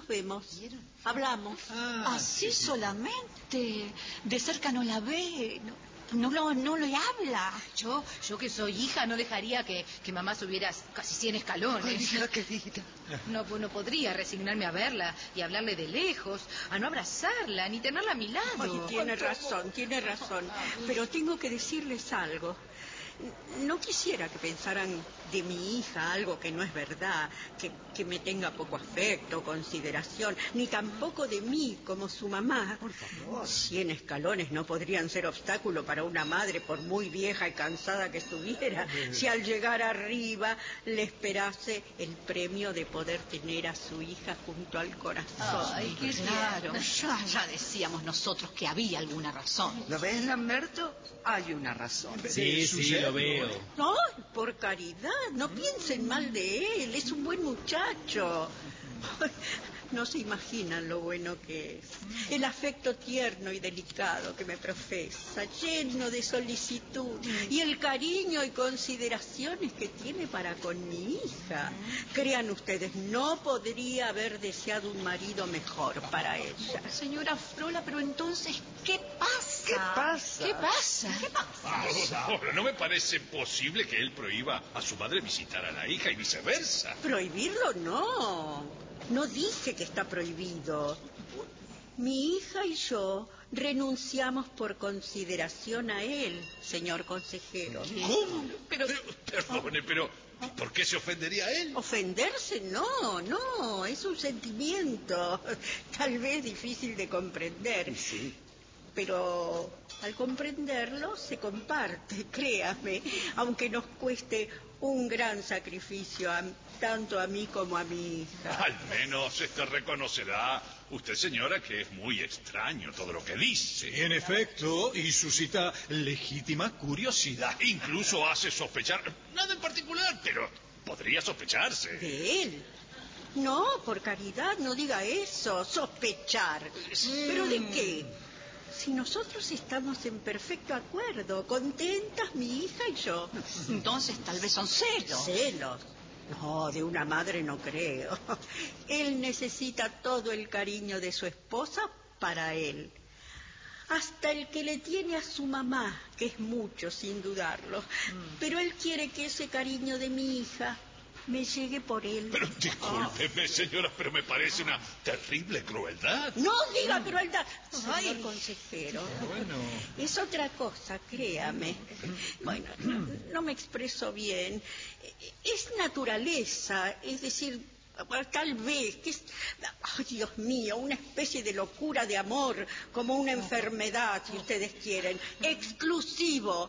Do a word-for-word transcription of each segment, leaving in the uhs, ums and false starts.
nos vemos. Hablamos. Ah, ¿así sí, solamente? De cerca no la ve, no, no, lo, no le habla. Yo, yo que soy hija, no dejaría que, que mamá subiera casi cien escalones. Ay, hija querida. No, no podría resignarme a verla y hablarle de lejos, a no abrazarla, ni tenerla a mi lado. Ay, tiene razón, tiene razón. Pero tengo que decirles algo. No quisiera que pensaran de mi hija algo que no es verdad, que, que me tenga poco afecto, consideración, ni tampoco de mí como su mamá. Por favor. Cien escalones no podrían ser obstáculo para una madre, por muy vieja y cansada que estuviera, si al llegar arriba le esperase el premio de poder tener a su hija junto al corazón. Ay, qué claro. Ya, ya decíamos nosotros que había alguna razón. ¿Lo ves, Lamberto? Hay una razón. Sí, sí, lo veo. Ay, por caridad, no piensen mal de él, es un buen muchacho. Ay, no se imaginan lo bueno que es. El afecto tierno y delicado que me profesa, lleno de solicitud, y el cariño y consideraciones que tiene para con mi hija. Crean ustedes, no podría haber deseado un marido mejor para ella. Señora Frola, pero entonces, ¿qué pasa? ¿Qué pasa? ¿Qué pasa? ¿Qué pasa? No, no, no me parece posible que él prohíba a su madre visitar a la hija y viceversa. Prohibirlo no. No dije que está prohibido. Mi hija y yo renunciamos por consideración a él, señor consejero. ¿Cómo? Pero, pero perdone, pero ¿por qué se ofendería a él? ¿Ofenderse? No, no, es un sentimiento, tal vez difícil de comprender. Sí. Pero al comprenderlo se comparte, créame, aunque nos cueste un gran sacrificio a, tanto a mí como a mi hija. Al menos este reconocerá usted, señora, que es muy extraño todo lo que dice. Sí, en efecto, y suscita legítima curiosidad. Incluso hace sospechar, nada en particular, pero podría sospecharse. ¿De él? No, por caridad, no diga eso, sospechar. ¿Pero de qué? Si nosotros estamos en perfecto acuerdo, contentas mi hija y yo. Entonces tal vez son celos. ¿Celos? No, de una madre no creo. Él necesita todo el cariño de su esposa para él. Hasta el que le tiene a su mamá, que es mucho sin dudarlo. Mm. Pero él quiere que ese cariño de mi hija me llegue por él. Pero discúlpeme, oh. señora, pero me parece una terrible crueldad. No diga crueldad, señor Ay. consejero. Bueno. Es otra cosa, créame. Bueno, no, no me expreso bien. Es naturaleza, es decir, tal vez que es, ay, Dios mío, una especie de locura de amor, como una enfermedad, si ustedes quieren, exclusivo.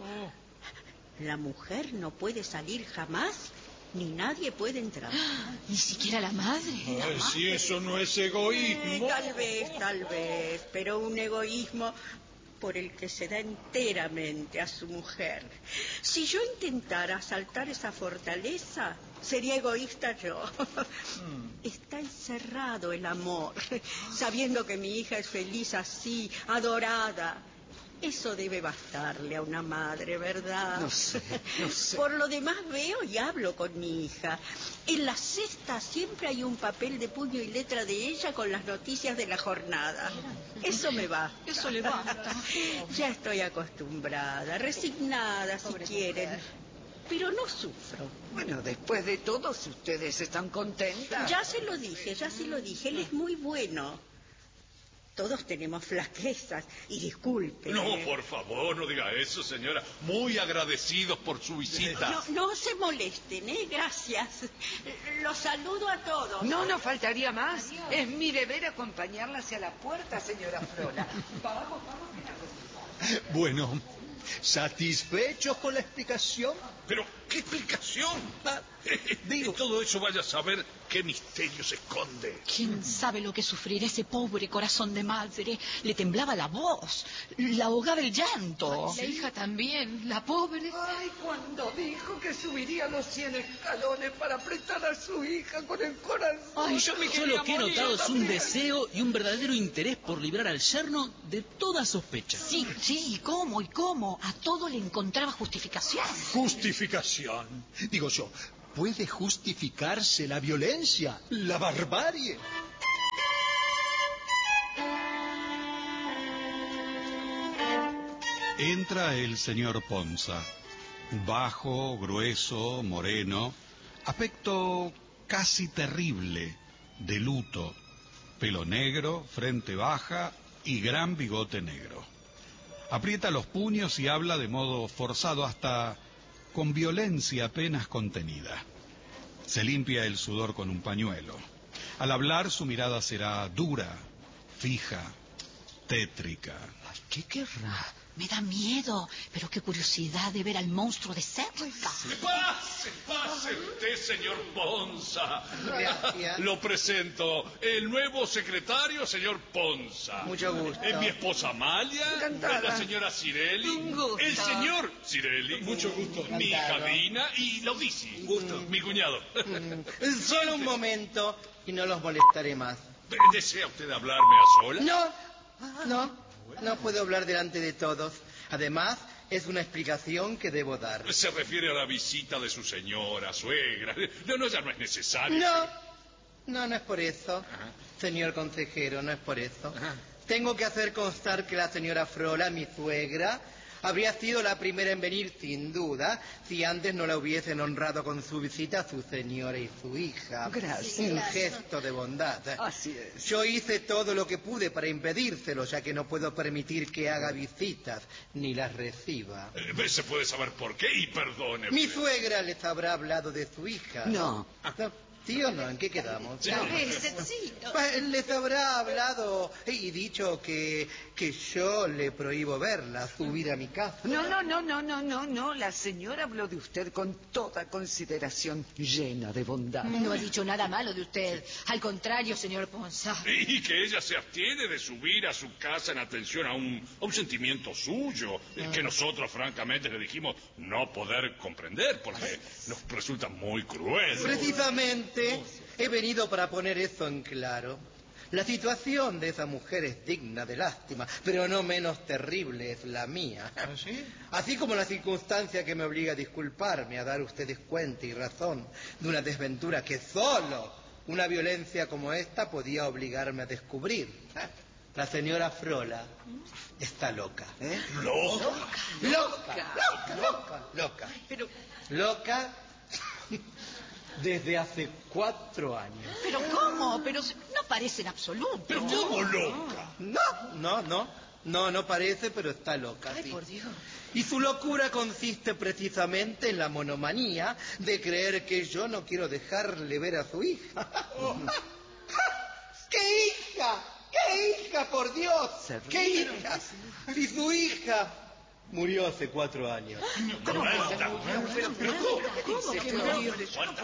La mujer no puede salir jamás, ni nadie puede entrar. Ni siquiera la madre. Ay, la si madre. Eso no es egoísmo. Eh, tal vez, tal vez, pero un egoísmo por el que se da enteramente a su mujer. Si yo intentara asaltar esa fortaleza, sería egoísta yo. Mm. Está encerrado el amor, sabiendo que mi hija es feliz así, adorada. Eso debe bastarle a una madre, ¿verdad? No sé, no sé. Por lo demás veo y hablo con mi hija. En la cesta siempre hay un papel de puño y letra de ella con las noticias de la jornada. Eso me basta. Eso le basta. Ya estoy acostumbrada, resignada si quieren. Pero no sufro. Bueno, después de todo, si ustedes están contentas. Ya se lo dije, ya se lo dije. Él es muy bueno. Todos tenemos flaquezas, y disculpe. No, por favor, no diga eso, señora. Muy agradecidos por su visita. No, no se molesten, ¿eh? Gracias. Los saludo a todos. No nos faltaría más. Adiós. Es mi deber acompañarla hacia la puerta, señora Frola. Vamos, vamos. Bueno, ¿satisfechos con la explicación? ¿Pero qué explicación? Ah, eh, digo, todo eso vaya a saber qué misterio se esconde. ¿Quién sabe lo que sufrirá ese pobre corazón de madre? Le temblaba la voz, la ahogaba el llanto. Ay, la hija también, la pobre. Ay, cuando dijo que subiría los cien escalones para apretar a su hija con el corazón. Ay, yo, me yo lo que he notado es un deseo y un verdadero interés por librar al yerno de toda sospecha. Sí, sí, ¿y cómo? ¿Y cómo? A todo le encontraba justificación. Justificación. Digo yo, ¿puede justificarse la violencia, la barbarie? Entra el señor Ponza, bajo, grueso, moreno, aspecto casi terrible, de luto, pelo negro, frente baja y gran bigote negro. Aprieta los puños y habla de modo forzado, hasta con violencia apenas contenida. Se limpia el sudor con un pañuelo. Al hablar su mirada será dura, fija, tétrica. Ay, ¿qué querrá? Me da miedo, pero qué curiosidad de ver al monstruo de cerca. Pase, pase usted, señor Ponza. Gracias. Lo presento, el nuevo secretario, señor Ponza. Mucho gusto. Es mi esposa Amalia, Encantada. la señora Cirelli, Un gusto. el señor Cirelli, mucho gusto, mi hija Dina y Laudisi, un gusto, mi cuñado. Mm, Solo un momento y no los molestaré más. ¿Desea usted hablarme a solas? No, no, no puedo hablar delante de todos. Además, es una explicación que debo dar. Se refiere a la visita de su señora, suegra. No, no, ya no es necesario. No, no, no es por eso. Ajá. Señor consejero, no es por eso. Ajá. Tengo que hacer constar que la señora Frola, mi suegra, habría sido la primera en venir, sin duda, si antes no la hubiesen honrado con su visita a su señora y su hija. Gracias. Un gesto de bondad. Así es. Yo hice todo lo que pude para impedírselo, ya que no puedo permitir que haga visitas ni las reciba. Eh, ¿Se puede saber por qué? Y perdone. Mi suegra les habrá hablado de su hija. No. ¿No? ¿Sí o no? ¿En qué quedamos? Sí. Sí, Pues, les habrá hablado y dicho que, que yo le prohíbo verla, subir a mi casa. No, no, no, no, no, no, no. La señora habló de usted con toda consideración, llena de bondad. no ha dicho nada malo de usted. Al contrario, señor Ponza. Y que ella se abstiene de subir a su casa en atención a un, a un sentimiento suyo, eh, que nosotros francamente le dijimos no poder comprender, porque nos resulta muy cruel. Precisamente he venido para poner eso en claro. La situación de esa mujer es digna de lástima, pero no menos terrible es la mía. Así como la circunstancia que me obliga a disculparme, a dar a ustedes cuenta y razón de una desventura que solo una violencia como esta podía obligarme a descubrir. La señora Frola está loca. ¿eh? ¿Loca? Loca, loca, loca, loca. Pero, Loca desde hace cuatro años. pero ¿cómo? Pero si- no parece en absoluto. ¿Pero cómo loca? No, no, no. No, no parece, pero está loca. Ay, sí. por Dios. Y su locura consiste precisamente en la monomanía de creer que yo no quiero dejarle ver a su hija. ¡Qué hija! ¡Qué hija, por Dios! ¡Qué hija! Si su hija murió hace cuatro años. Muerta. Pero ¿cómo que murió?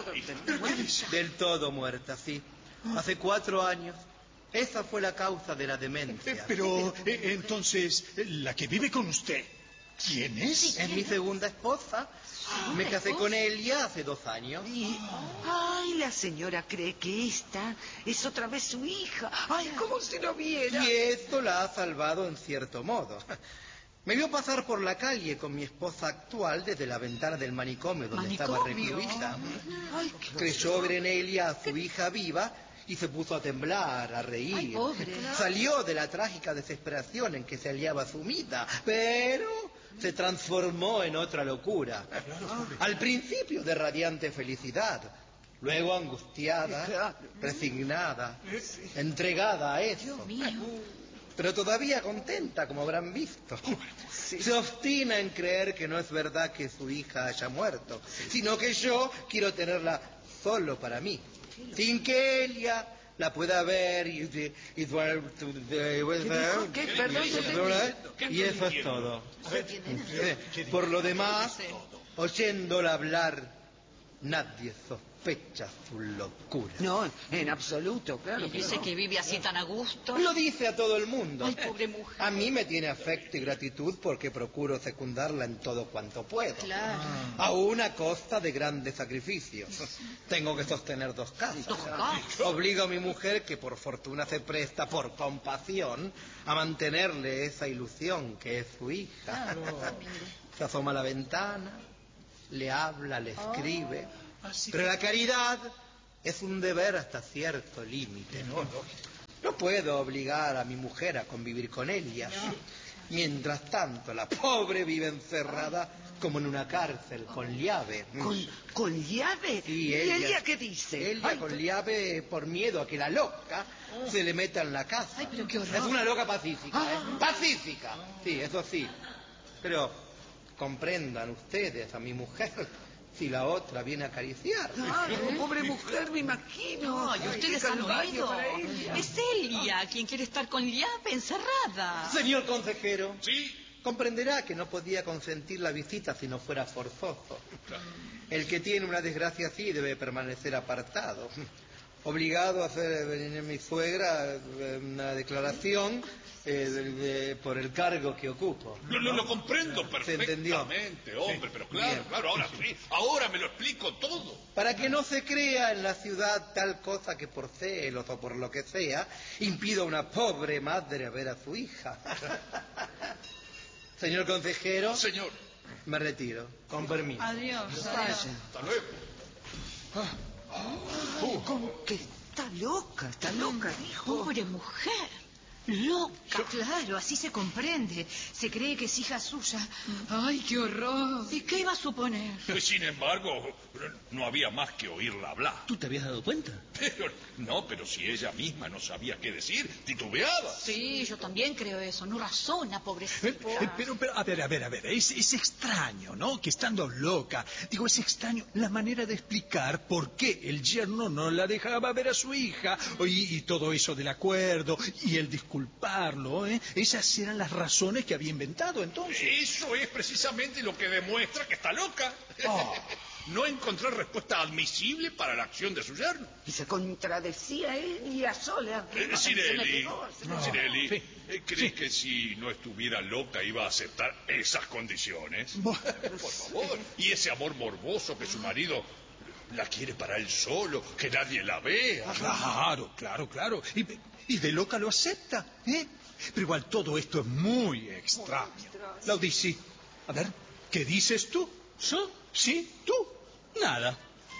Del todo muerta, sí. Hace cuatro años. Esa fue la causa de la demencia. Pero, eh, entonces, la que vive con usted, ¿quién es? Es mi segunda esposa. Me casé con ella hace dos años. Y, ay, la señora cree que esta es otra vez su hija. Ay, como si lo viera. Y esto la ha salvado en cierto modo. Me vio pasar por la calle con mi esposa actual desde la ventana del manicomio donde estaba ¿Manicomio? recluida. Ay, qué Creyó ver en ella a su hija viva y se puso a temblar, a reír. Ay, pobre. Salió de la trágica desesperación en que se hallaba sumida, pero se transformó en otra locura. Al principio de radiante felicidad, luego angustiada, resignada, entregada a eso. Dios mío. Pero todavía contenta, como habrán visto. Se obstina en creer que no es verdad que su hija haya muerto, sino que yo quiero tenerla solo para mí, sin que ella la pueda ver y, y, y, ¿Qué? Perdón, y, y eso es todo. Por lo demás, oyéndola hablar, nadie sospecha su locura. No, en absoluto, claro. Y que dice no. que vive así tan a gusto. Lo dice a todo el mundo. Ay, pobre mujer. A mí me tiene afecto y gratitud porque procuro secundarla en todo cuanto puedo. Claro. Aún a costa de grandes sacrificios. Tengo que sostener dos casas. Dos casas. Obligo a mi mujer, que por fortuna se presta por compasión, a mantenerle esa ilusión que es su hija. Se asoma a la ventana, le habla, le escribe. Pero la caridad es un deber hasta cierto límite. No, no puedo obligar a mi mujer a convivir con ella. Mientras tanto, la pobre vive encerrada como en una cárcel, con llave. ¿Con, con llave? Sí, ¿Y ella, ella qué dice? Ella Ay, con llave por miedo a que la loca se le meta en la casa. Ay, pero qué horror. Es una loca pacífica, ¿eh? ¡Pacífica! Sí, eso sí. Pero comprendan ustedes a mi mujer si la otra viene a acariciar. Claro, pobre mujer, me imagino. Ay, ustedes han oído. Es Elia quien quiere estar con llave encerrada. Señor consejero. Sí. Comprenderá que no podía consentir la visita si no fuera forzoso. Claro. El que tiene una desgracia así debe permanecer apartado. Obligado a hacer venir mi suegra eh, una declaración eh, de, de, por el cargo que ocupo. Lo, lo, lo comprendo perfectamente, hombre, Sí. pero claro, Bien. claro, ahora sí, ahora me lo explico todo. Para que no se crea en la ciudad tal cosa que por celos o por lo que sea impida a una pobre madre a ver a su hija. Señor consejero, Señor, me retiro. Con permiso. Adiós. hasta luego. Con que está loca, está loca, hijo. Pobre mujer. Loca. Claro, así se comprende. Se cree que es hija suya. Ay, qué horror. ¿Y qué iba a suponer? Pues, sin embargo, no había más que oírla hablar. ¿Tú te habías dado cuenta? Pero, no, pero si ella misma no sabía qué decir, titubeaba. Sí, yo también creo eso. No razona, Eh, pobrecita. eh, Pero, pero, a ver, a ver, a ver, es, es extraño, ¿no? Que estando loca, digo, es extraño la manera de explicar por qué el yerno no la dejaba ver a su hija, y, y todo eso del acuerdo, y el disculparlo, ¿eh? Esas eran las razones que había inventado entonces. Eso es precisamente lo que demuestra que está loca. Oh. No encontrar respuesta admisible para la acción de su yerno. Y se contradecía ella sola. Eh, Se Cirelli, metió, se metió. Cirelli, Sí. eh, ¿crees que si no estuviera loca iba a aceptar esas condiciones? Bueno. Por favor. Y ese amor morboso que su marido la quiere para él solo, que nadie la vea. Claro, claro, claro. Y, y de loca lo acepta, ¿eh? Pero igual todo esto es muy extraño. Laudici, a ver, ¿qué dices tú? ¿So? ¿Sí? ¿Tú? Nada.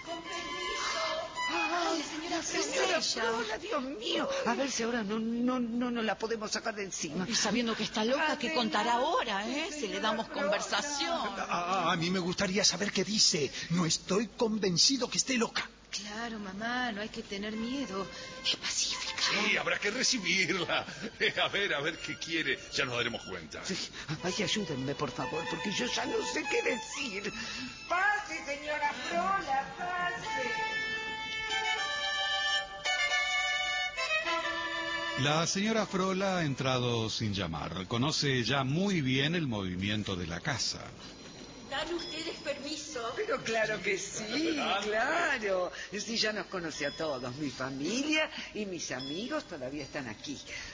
Ay, señora, señora Frola, Dios mío. A ver si ahora no, no, no nos la podemos sacar de encima. Y sabiendo que está loca, ¿qué contará ahora, eh? Si le damos conversación. A, a mí me gustaría saber qué dice. No estoy convencido que esté loca. Claro, mamá, no hay que tener miedo. Es pacífica. Sí, habrá que recibirla. Eh, A ver, a ver qué quiere. Ya nos daremos cuenta. Sí. Ay, ayúdenme, por favor, porque yo ya no sé qué decir. Pase, señora Frola, pase. La señora Frola ha entrado sin llamar. Conoce ya muy bien el movimiento de la casa. ¿Dan ustedes permiso? Pero claro que sí, claro. Sí, ya nos conoce a todos. Mi familia y mis amigos todavía están aquí.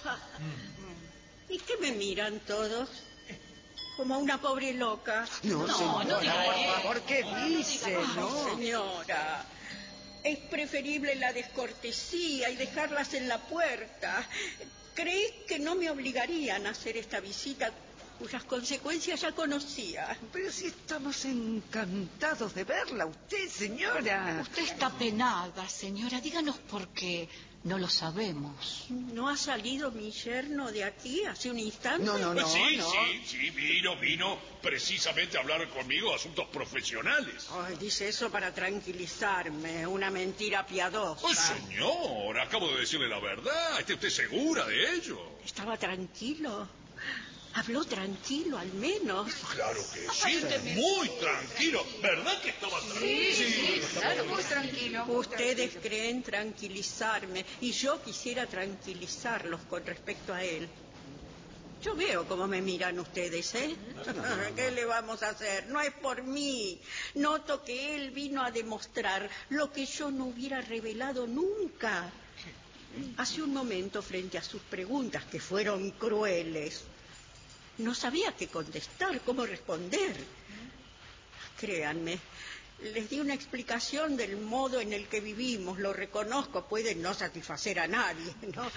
¿Y qué me miran todos? Como una pobre loca. No, No, señora, no diga por eso. favor, ¿qué dice? Ay, No. señora, es preferible la descortesía y dejarlas en la puerta. ¿Crees que no me obligarían a hacer esta visita cuyas consecuencias ya conocía? Pero si estamos encantados de verla, usted, señora. Usted está penada, señora. Díganos por qué. No lo sabemos. ¿No ha salido mi yerno de aquí hace un instante? No, no, Pues no, sí, no. sí, sí, vino, vino precisamente a hablar conmigo de asuntos profesionales. Ay, dice eso para tranquilizarme, una mentira piadosa. Pues señor, acabo de decirle la verdad. ¿Está usted segura de ello? ¿Estaba tranquilo? Habló tranquilo, al menos. Claro que sí, muy tranquilo. ¿Verdad que estaba tranquilo? Sí, claro, muy tranquilo. Ustedes creen tranquilizarme y yo quisiera tranquilizarlos con respecto a él. Yo veo cómo me miran ustedes, ¿eh? ¿Qué le vamos a hacer? No es por mí. Noto que él vino a demostrar lo que yo no hubiera revelado nunca. Hace un momento, frente a sus preguntas, que fueron crueles, no sabía qué contestar, cómo responder. Créanme, les di una explicación del modo en el que vivimos, lo reconozco, puede no satisfacer a nadie, ¿no?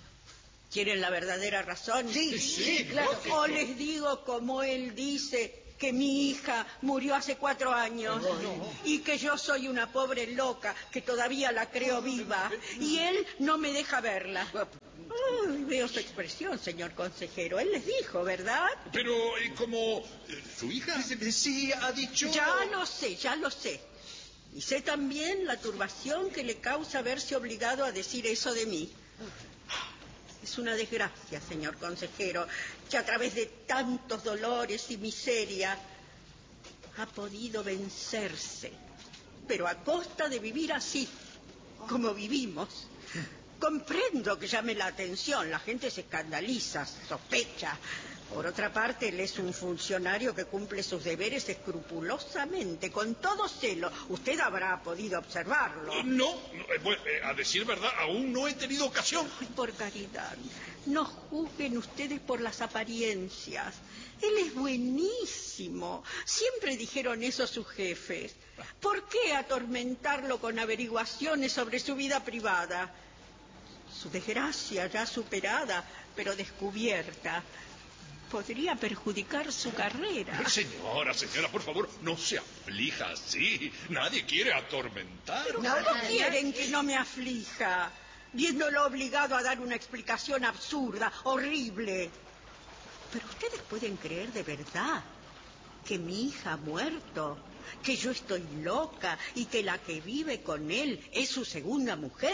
¿Quieren la verdadera razón? Sí, sí, claro que O sí. les digo como él dice, que mi hija murió hace cuatro años y que yo soy una pobre loca que todavía la creo viva y él no me deja verla. Ay, veo su expresión, señor consejero. Él les dijo, ¿verdad? Pero, eh, como eh, su hija... Sí, ha dicho... Ya lo sé, ya lo sé. Y sé también la turbación que le causa verse obligado a decir eso de mí. Es una desgracia, señor consejero, que a través de tantos dolores y miseria ha podido vencerse, pero a costa de vivir así, como vivimos. Comprendo que llame la atención, la gente se escandaliza, sospecha. Por otra parte, él es un funcionario que cumple sus deberes escrupulosamente, con todo celo. Usted habrá podido observarlo. No, no eh, bueno, eh, a decir verdad, aún no he tenido ocasión. Ay, por caridad, no juzguen ustedes por las apariencias. Él es buenísimo. Siempre dijeron eso sus jefes. ¿Por qué atormentarlo con averiguaciones sobre su vida privada? Su desgracia ya superada, pero descubierta, podría perjudicar su carrera. Señora, señora, por favor, no se aflija así. Nadie quiere atormentar. Pero ¿cómo quieren que no me aflija? Viéndolo obligado a dar una explicación absurda, horrible. Pero ustedes pueden creer de verdad que mi hija ha muerto, que yo estoy loca y que la que vive con él es su segunda mujer.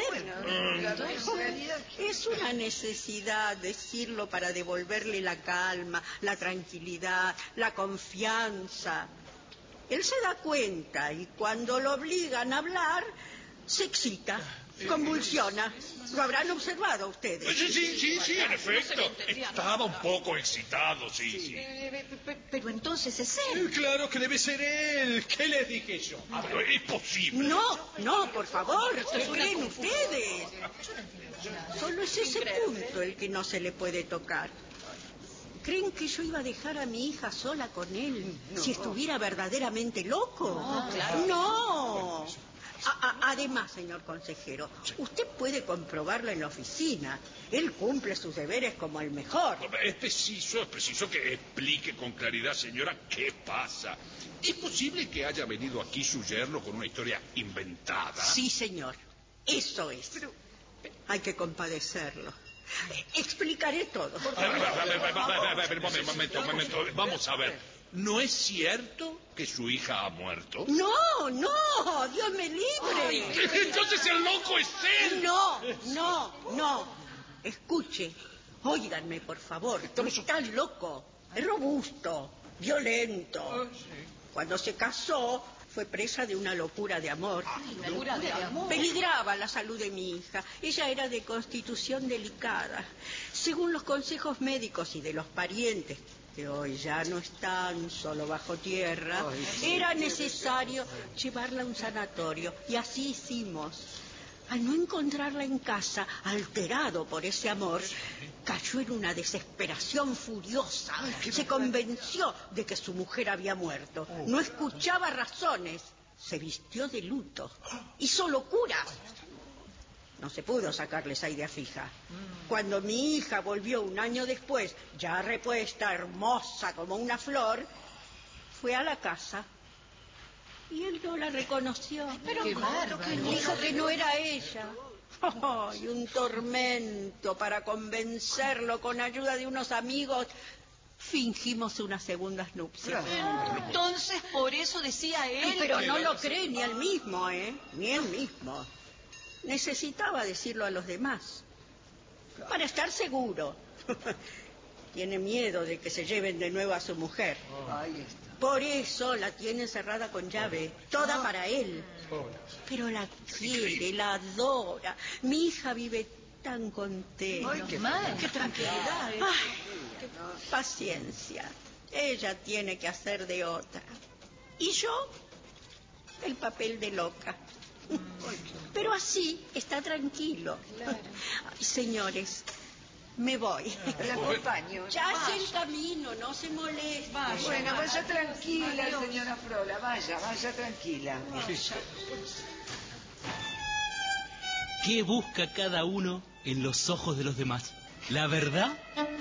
Es una necesidad decirlo para devolverle la calma, la tranquilidad, la confianza. Él se da cuenta y cuando lo obligan a hablar, se excita, convulsiona. Lo habrán observado ustedes. Sí, sí, sí, sí, en efecto. Estaba un poco excitado, sí, sí. Pero entonces es él. Eh, Claro que debe ser él. ¿Qué les dije yo? Pero es posible. No, no, por favor, ¿qué creen ustedes? Solo es ese punto el que no se le puede tocar. ¿Creen que yo iba a dejar a mi hija sola con él si estuviera verdaderamente loco? No, claro. No. A- a- además, señor consejero, usted puede comprobarlo en la oficina. Él cumple sus deberes como el mejor. Es preciso, es preciso que explique con claridad, señora, qué pasa. ¿Es posible que haya venido aquí su yerno con una historia inventada? Sí, señor. Eso es. Hay que compadecerlo. Eh, Explicaré todo. A ver, a ver, a ver, a ver, a ver, a ver, un momento, un momento. Vamos a ver. ¿No es cierto que su hija ha muerto? No, no, Dios me libre. Entonces el loco es él. No, no, no. Escuche, óiganme, por favor. No está loco, es robusto, violento. Cuando se casó, fue presa de una locura de amor. ¿Locura de amor? Peligraba la salud de mi hija. Ella era de constitución delicada. Según los consejos médicos y de los parientes, que hoy ya no están, solo bajo tierra, era necesario llevarla a un sanatorio. Y así hicimos. Al no encontrarla en casa, alterado por ese amor, cayó en una desesperación furiosa. Se convenció de que su mujer había muerto. No escuchaba razones. Se vistió de luto. Hizo locuras. No se pudo sacarle esa idea fija. Cuando mi hija volvió un año después, ya repuesta, hermosa como una flor, fue a la casa. Y él no la reconoció. Pero qué bárbaro. Dijo que no era ella. ¡Ay, un tormento! Para convencerlo con ayuda de unos amigos, fingimos unas segundas nupcias. Entonces, por eso decía él... Pero no lo cree ni él mismo, ¿eh? Ni él mismo. Necesitaba decirlo a los demás. Para estar seguro. Tiene miedo de que se lleven de nuevo a su mujer. Por eso la tiene encerrada con llave, toda para él. Pero la quiere, la adora. Mi hija vive tan contenta. Ay, qué mal, qué tranquilidad. ¿eh? Ay, paciencia. Ella tiene que hacer de otra. Y yo, el papel de loca. Pero así está tranquilo. Ay, señores, me voy. La acompaño. Ya es el camino, no se moleste. Bueno, vaya tranquila, señora Frola, vaya, vaya tranquila. ¿Qué busca cada uno en los ojos de los demás? ¿La verdad